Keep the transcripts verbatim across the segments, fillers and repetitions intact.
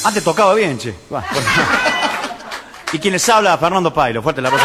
Antes tocaba bien, che. Bueno, bueno. Y quien les habla, Fernando Pailo. Fuerte la voz.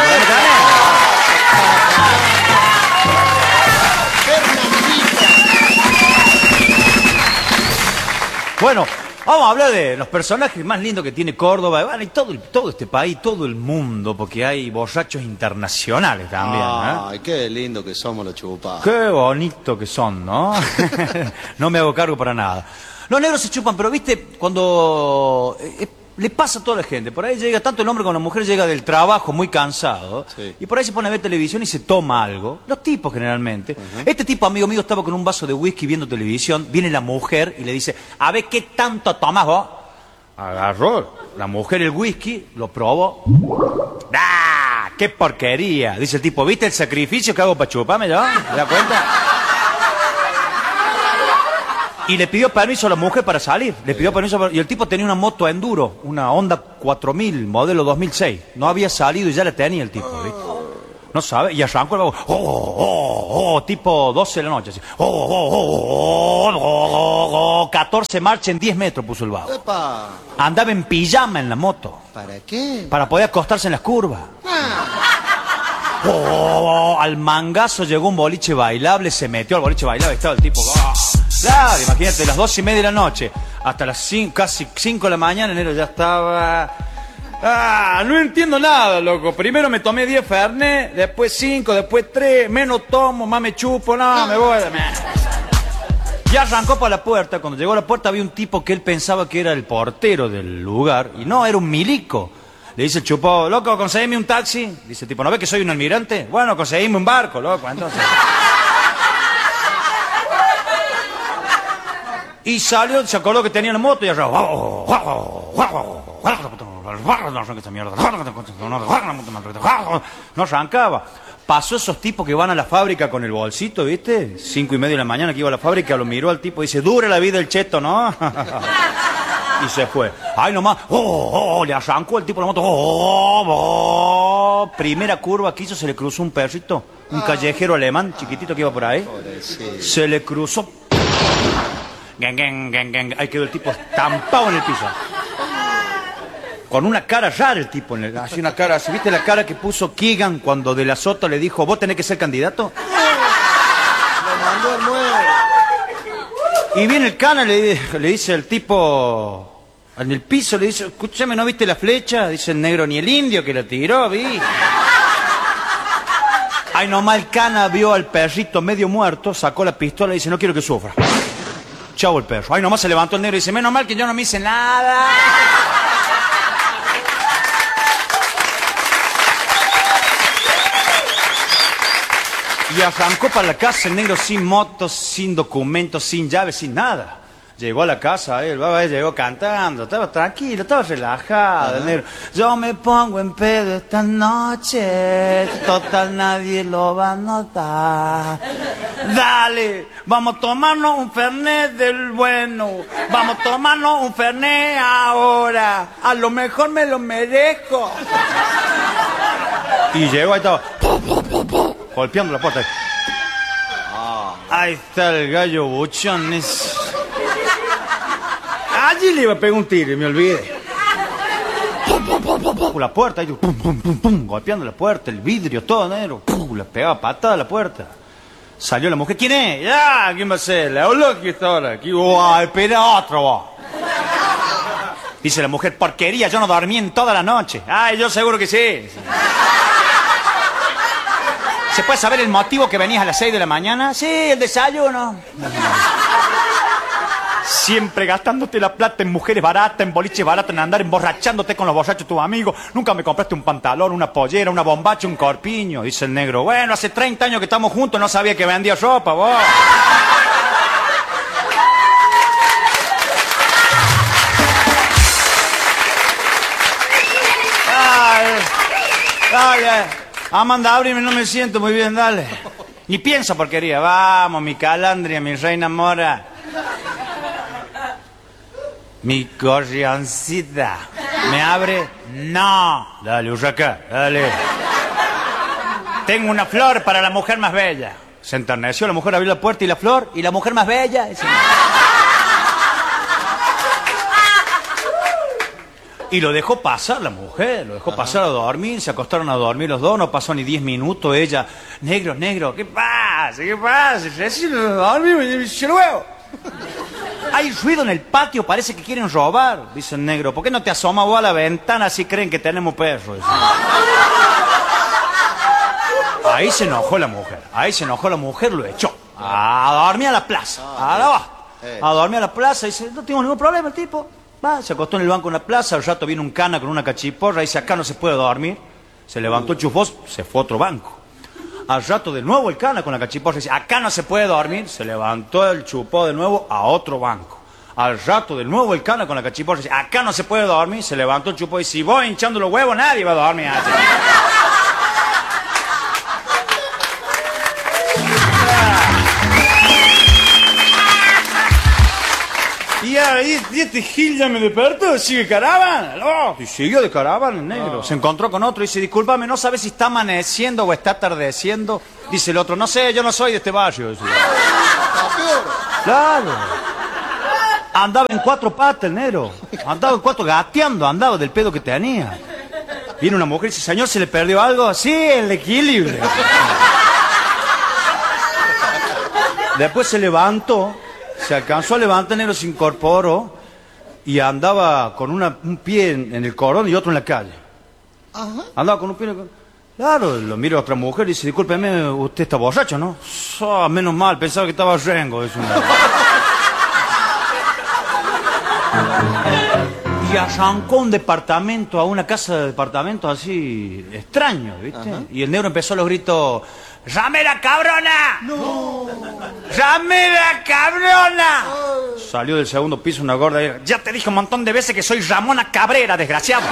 Bueno, vamos a hablar de los personajes más lindos que tiene Córdoba, bueno, y todo, todo este país, todo el mundo, porque hay borrachos internacionales también. Ay, ¿eh? qué lindo que somos los chupados. Qué bonito que son, ¿no? No me hago cargo para nada. Los negros se chupan, pero viste, cuando eh, le pasa a toda la gente, por ahí llega, tanto el hombre como la mujer llega del trabajo muy cansado, sí. Y por ahí se pone a ver televisión y se toma algo, los tipos generalmente. Uh-huh. Este tipo, amigo mío, estaba con un vaso de whisky viendo televisión, viene la mujer y le dice, a ver, ¿qué tanto tomás vos? Agarró la mujer el whisky, lo probó. ¡Ah! ¡Qué porquería! Dice el tipo, ¿viste el sacrificio que hago para chuparme yo? ¿Te das cuenta? Y le pidió permiso a la mujer para salir. Le pidió permiso para... Y el tipo tenía una moto enduro, una Honda cuatro mil, modelo dos mil seis. No había salido y ya la tenía el tipo, ¿viste? No sabe. Y arrancó el vago. Oh, oh, oh, tipo doce de la noche. Así. Oh, oh, oh, oh, oh, oh, catorce marchas en diez metros puso el vago. ¡Epa! Andaba en pijama en la moto. ¿Para qué? Para poder acostarse en las curvas. Ah. Oh, oh, oh, al mangazo llegó un boliche bailable, se metió al boliche bailable, estaba el tipo... Oh. Claro, imagínate, las dos y media de la noche hasta las cinco, casi cinco de la mañana, enero ya estaba... Ah, no entiendo nada, loco. Primero me tomé diez Fernet, después cinco, después tres, menos tomo, más me chupo, no, me voy. Ya arrancó para la puerta, cuando llegó a la puerta había un tipo que él pensaba que era el portero del lugar, y no, era un milico. Le dice el chupo, loco, conseguime un taxi. Dice el tipo, ¿no ves que soy un almirante? Bueno, conseguime un barco, loco, entonces... Y salió, se acordó que tenía la moto y arrancó. No arrancaba. Pasó esos tipos que van a la fábrica con el bolsito, ¿viste? Cinco y media de la mañana que iba a la fábrica, lo miró al tipo y dice, dure la vida el cheto, ¿no? Y se fue. Ay, nomás. Oh, oh, le arrancó el tipo la moto. Oh, oh. Primera curva que hizo, se le cruzó un perrito, un callejero alemán chiquitito que iba por ahí. Se le cruzó. Gang, gang, gang, gang. Ahí quedó el tipo estampado en el piso. Con una cara rara el tipo. En el, así una cara, ¿sí viste la cara que puso Keegan cuando De la Sota le dijo, ¿vos tenés que ser candidato? Lo mandó al muerto. Y viene el cana, le, le dice el tipo en el piso, le dice, escúchame, ¿no viste la flecha? Dice el negro, ni el indio que la tiró, vi. Ay, nomás el cana vio al perrito medio muerto, sacó la pistola y dice, no quiero que sufra. Chau el perro. Ay, nomás se levantó el negro y dice, menos mal que yo no me hice nada. Y arrancó para la casa el negro sin motos, sin documentos, sin llaves, sin nada. Llegó a la casa, él llegó cantando, estaba tranquilo, estaba relajado. Uh-huh. El negro, yo me pongo en pedo esta noche, total nadie lo va a notar. Dale, vamos a tomarnos un Fernet del bueno, vamos a tomarnos un Fernet ahora, a lo mejor me lo merezco. Y llegó ahí estaba, golpeando la puerta. Oh. Ahí está el gallo buchón. Es... Allí le iba a pegar un tiro y me olvidé. Por la puerta, y pum, pum, pum, pum, golpeando la puerta, el vidrio, todo negro. Pum, le pegaba patada a la puerta. Salió la mujer. ¿Quién es? Ya, ¿quién va a ser? La hola que está ahora. Aquí, oh, espera otro, vos. Dice la mujer, porquería, yo no dormí en toda la noche. Ay, yo seguro que sí. ¿Se puede saber el motivo que venías a las seis de la mañana? Sí, el desayuno. Siempre gastándote la plata en mujeres baratas, en boliches baratas, en andar emborrachándote con los borrachos de tus amigos. Nunca me compraste un pantalón, una pollera, una bombacha, un corpiño. Dice el negro, bueno, hace treinta años que estamos juntos, no sabía que vendía ropa, vos. Ay, dale. Amanda, ábreme, no me siento muy bien, dale. Ni piensa porquería. Vamos, mi calandria, mi reina mora. Mi corrioncita. ¿Me abre? No. Dale, urraca, dale. Tengo una flor para la mujer más bella. Se enterneció, la mujer abrió la puerta y la flor, y la mujer más bella. Y lo dejó pasar la mujer, lo dejó Ajá. pasar a dormir, se acostaron a dormir los dos, no pasó ni diez minutos, ella, negro, negro, ¿qué pasa? ¿Qué pasa? Recién dormí, me hice luego. Hay ruido en el patio, parece que quieren robar, dice el negro. ¿Por qué no te asomas vos a la ventana si creen que tenemos perros? Ahí se enojó la mujer, ahí se enojó la mujer, lo echó. A dormir a la plaza, a la va. A dormir a la plaza, dice, no tengo ningún problema el tipo. Va, se acostó en el banco de una plaza, al rato viene un cana con una cachiporra, dice, acá no se puede dormir. Se levantó el chufos, se fue a otro banco. Al rato de nuevo el cana con la cachiporra, dice, acá no se puede dormir. Se levantó el chupó de nuevo a otro banco. Al rato de nuevo el cana con la cachiporra, dice, acá no se puede dormir. Se levantó el chupó y dice, si voy hinchando los huevos, nadie va a dormir así. Y, ahí, y este Gil ya me despertó, sigue caravana. No, y siguió de caravana el negro. No. Se encontró con otro y dice, discúlpame, no sabes si está amaneciendo o está atardeciendo. Dice el otro, no sé, yo no soy de este barrio. Dice. Claro. Andaba en cuatro patas el negro. Andaba en cuatro, gateando, andaba del pedo que tenía. Viene una mujer y dice, señor, ¿se le perdió algo? Sí, el equilibrio. Después se levantó. Se alcanzó a levantar, el negro se incorporó y andaba con una, un pie en, en el cordón y otro en la calle. Ajá. Andaba con un pie en el cordón. Claro, lo mira a otra mujer y dice, discúlpeme, usted está borracho, ¿no? Oh, menos mal, pensaba que estaba rengo. Es una... Y arrancó un departamento, a una casa de departamentos así extraño, ¿viste? Ajá. Y el negro empezó a los gritos, ¡ramera cabrona! ¡No! ¡Ramera cabrona! Oh. Salió del segundo piso una gorda y ya te dije un montón de veces que soy Ramona Cabrera, desgraciado.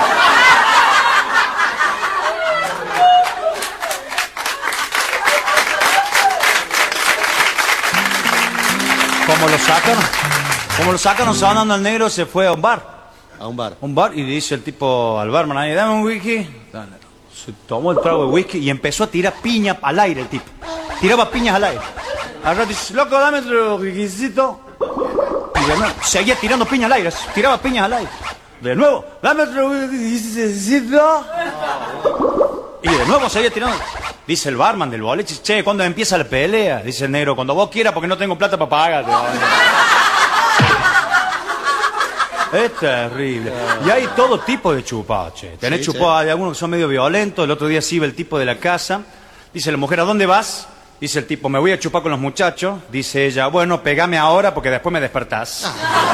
Como lo sacan, como lo sacan, sonando al negro, se fue a un bar. A un bar. Un bar y le dice el tipo al barman ahí, dame un whisky. Dale. Se tomó el trago de whisky y empezó a tirar piña al aire el tipo. Tiraba piñas al aire. Al rato dice, loco, dame otro whiskycito. Y de nuevo, seguía tirando piñas al aire. Tiraba piñas al aire. De nuevo, dame otro whiskycito. Y de nuevo seguía tirando. Dice el barman del boliche, che, ¿cuándo empieza la pelea? Dice el negro, cuando vos quieras porque no tengo plata para pagarte. Es terrible. Y hay todo tipo de chupados, che. Tenés sí, chupados, sí. Hay algunos que son medio violentos. El otro día sí iba el tipo de la casa. Dice la mujer, ¿a dónde vas? Dice el tipo, me voy a chupar con los muchachos. Dice ella, bueno, pegame ahora porque después me despertás.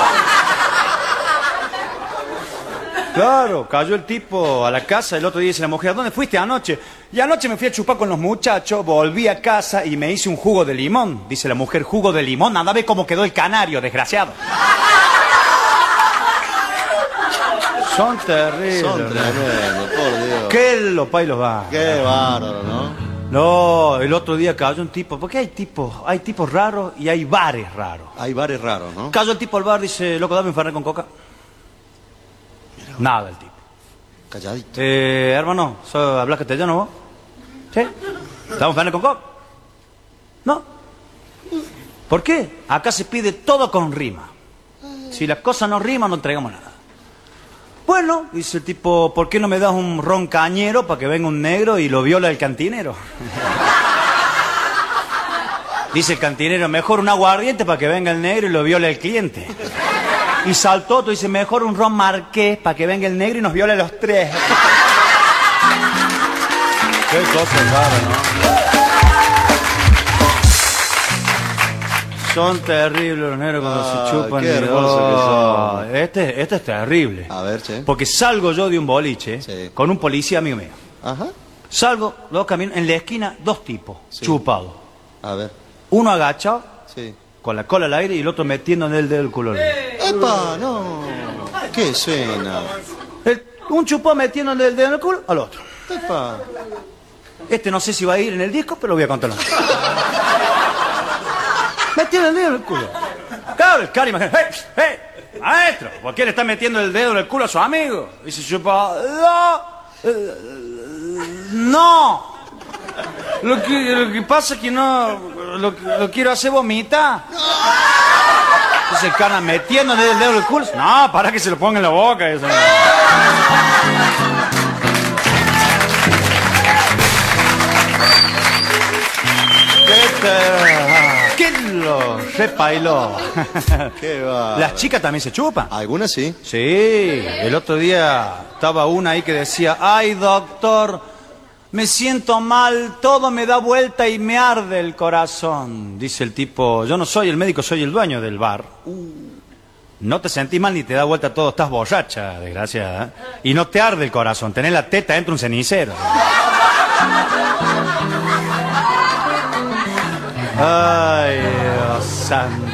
Claro, cayó el tipo a la casa. El otro día dice la mujer, ¿a dónde fuiste anoche? Y anoche me fui a chupar con los muchachos, volví a casa y me hice un jugo de limón. Dice la mujer, ¿jugo de limón? Anda a ver cómo quedó el canario, desgraciado. Son terribles. Son tremendos, por Dios. Qué los pailos van. Qué bárbaro, ¿no? No, el otro día cayó un tipo, porque hay tipos, hay tipos raros y hay bares raros. Hay bares raros, ¿no? Cayó el tipo al bar, dice, loco, dame un fernet con coca. Mira. Nada el tipo. Calladito. Eh, hermano, ¿hablas castellano vos? ¿Sí? ¿Dame un fernet con coca? No. ¿Por qué? Acá se pide todo con rima. Si las cosas no riman, no entregamos nada. Bueno, dice el tipo, ¿por qué no me das un ron cañero para que venga un negro y lo viola el cantinero? Dice el cantinero, mejor un aguardiente para que venga el negro y lo viole el cliente. Y saltó otro, dice, mejor un ron marqués para que venga el negro y nos viole los tres. Qué cosa rara, ¿no? Son terribles los negros cuando ah, se chupan. Qué hermoso que son. Este, este es terrible. A ver, che. Porque salgo yo de un boliche sí. con un policía amigo mío. Ajá. Salgo, dos caminos, en la esquina, dos tipos, sí. chupados. A ver. Uno agachado, sí. con la cola al aire, y el otro metiendo en el dedo el culo. ¡Epa! No. ¿Qué escena? El, un chupado metiendo el dedo en el culo al otro. ¡Epa! Este no sé si va a ir en el disco, pero lo voy a contar. Metiendo el dedo en el culo. Claro, el cara imagina, ¡hey! ¡Hey! ¡Maestro! ¿Por qué le está metiendo el dedo en el culo a su amigo? Dice chupa, no, no. Lo que, lo que pasa es que no, lo, lo quiero hacer vomita. Dice el cana, metiéndole el dedo en el culo. No, para que se lo ponga en la boca. Eso. ¿Qué lo repailó? Qué va. Las chicas también se chupan. Algunas sí. Sí, el otro día estaba una ahí que decía, ay doctor, me siento mal, todo me da vuelta y me arde el corazón. Dice el tipo, yo no soy el médico, soy el dueño del bar. Uh, no te sentís mal ni te da vuelta todo, estás borracha, desgraciada. ¿Eh? Y no te arde el corazón, tenés la teta dentro de un cenicero. Ay, Dios santo.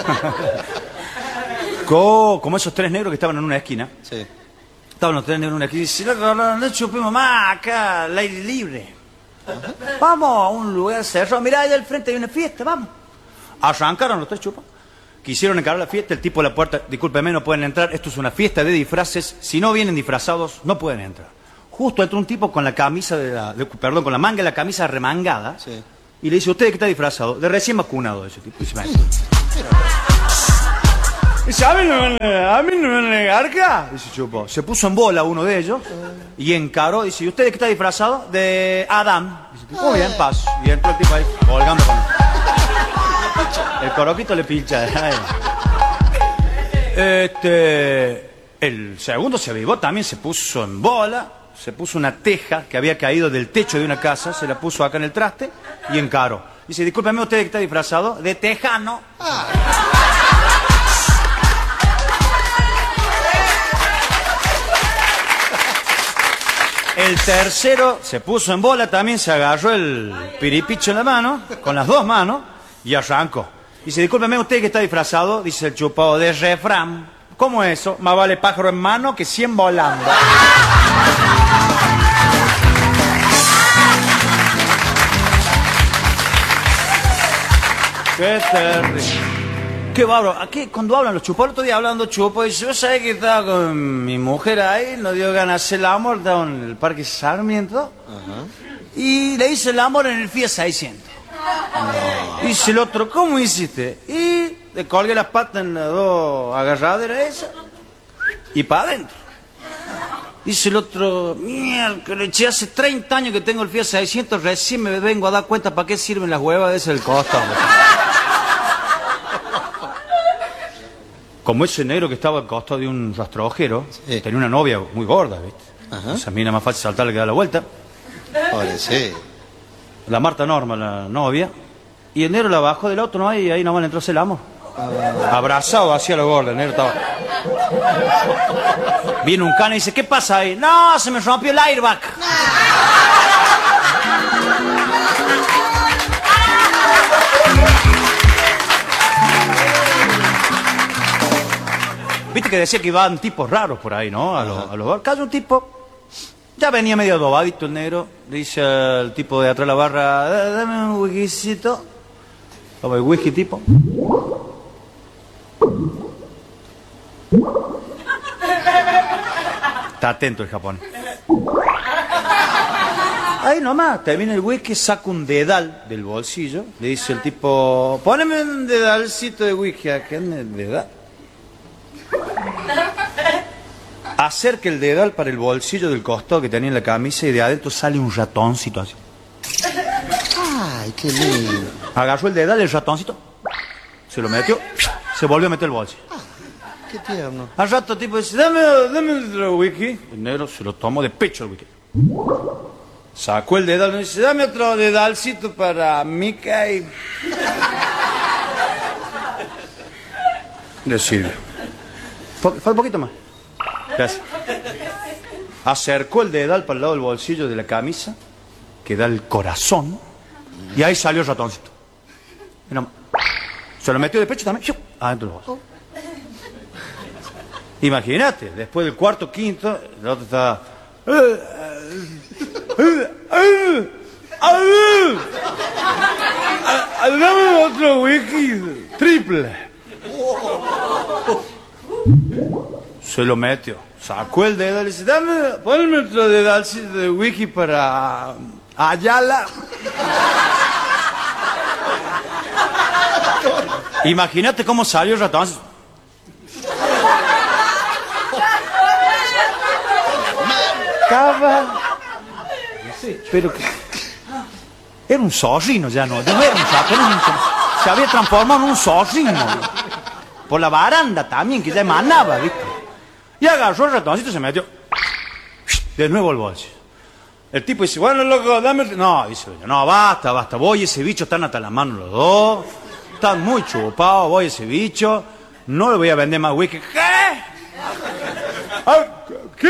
Co- Como esos tres negros que estaban en una esquina. Sí. Estaban los tres negros en una esquina y dicen, no, no, no chupemos más acá, al aire libre. Vamos a un lugar cerrado. Mirá, allá al frente hay una fiesta, vamos. Arrancaron los tres chupas. Quisieron encarar la fiesta, el tipo de la puerta, discúlpeme, no pueden entrar, esto es una fiesta de disfraces, si no vienen disfrazados, no pueden entrar. Justo entró un tipo con la camisa de la, de- perdón, con la manga de la camisa remangada. Sí. Y le dice, ¿usted de qué está disfrazado? De recién vacunado ese tipo. Dice, dice, a mí no me a mí no me garca. Dice, chupo. Se puso en bola uno de ellos y encaró. Dice, ¿y usted de qué está disfrazado? De Adán. Dice, muy bien, paso. Y entró el tipo ahí colgando con el coroquito le pincha. Este, el segundo se avivó, también se puso en bola. Se puso una teja que había caído del techo de una casa, se la puso acá en el traste y encaró. Dice, discúlpeme, ¿usted de qué está disfrazado? De tejano. Ah. El tercero se puso en bola también, se agarró el piripicho en la mano, con las dos manos, y arrancó. Dice, discúlpeme, ¿usted de qué está disfrazado? Dice el chupado, de refrán. ¿Cómo eso? Más vale pájaro en mano que cien volando. Qué terrible. Qué bárbaro. Aquí cuando hablan los chupos, el otro día hablando chupos, dice, yo sabía que estaba con mi mujer ahí, nos dio ganas de hacer el amor, estaba en el Parque Sarmiento. Ajá. Y le hice el amor en el Fiat seiscientos. No. Dice el otro, ¿cómo hiciste? Y le colgué las patas en las dos agarraderas esas y para adentro. Dice el otro, mierda, le eché hace treinta años que tengo el Fiat seiscientos, recién me vengo a dar cuenta para qué sirven las huevas de ese del costado. Como ese negro que estaba al costado de un rastrojero, sí. Tenía una novia muy gorda, ¿viste? Ajá. Esa mina más fácil saltarle que dar la vuelta. Ahora sí. La Marta Norma, la novia. Y el negro la bajó del auto, ¿no? Y ahí nomás le entró el amor. Ah. Abrazado hacia la gorda, el negro estaba. Viene un cana y dice, ¿qué pasa ahí? No, se me rompió el airbag. Viste que decía que iban tipos raros por ahí, ¿no? A los, a los bar. Cayó un tipo, ya venía medio adobadito el negro. Le dice al tipo de atrás de la barra, dame un whiskycito. Toma el whisky, tipo. Está atento el japonés. Ahí nomás, termina el whisky, saca un dedal del bolsillo. Le dice el tipo, poneme un dedalcito de whisky acá en el dedal. Acerca el dedal para el bolsillo del costado que tenía en la camisa y de adentro sale un ratoncito así. Ay, qué lindo. Agarró el dedal, el ratoncito, se lo metió, se volvió a meter el bolsillo. Qué tierno. Al rato el tipo dice, dame, dame otro whisky. El negro se lo tomó de pecho el whisky. Sacó el dedal y dice, dame otro dedalcito para Mica y... Le sirve. Fue un poquito más. Gracias. Acercó el dedal para el lado del bolsillo de la camisa, que da el corazón, y ahí salió el ratoncito. Y no, se lo metió de pecho también, adentro del bolsillo. Imagínate, después del cuarto, quinto, el otro estaba... Dame otro whisky triple. Se lo metió, sacó el dedo y le dice, dame, ponme otro dedalcito de whisky para Ayala. Imagínate cómo salió el ratón. Cava. Pero que... Era un zorrino ya, no, no era un ratón, era un... se había transformado en un zorrino. Por la baranda también, que ya emanaba, ¿viste? Y agarró el ratoncito y se metió de nuevo al bolsillo. El tipo dice, bueno, loco, dame... No, dice, no, basta, basta, voy, ese bicho están hasta las manos los dos, están muy chupados, voy, ese bicho, no le voy a vender más whisky. ¿Qué? ¿Qué?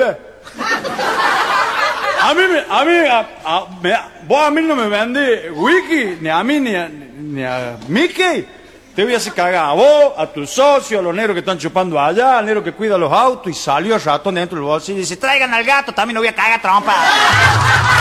A mí, me, a mí, a, a, me, vos a mí no me vendés whisky, ni a mí, ni a, ni a Mickey. Te voy a hacer cagar a vos, a tu socio, a los negros que están chupando allá, al negro que cuida los autos, y salió el ratón de dentro del bolsillo y dice, traigan al gato, también lo voy a cagar trompa.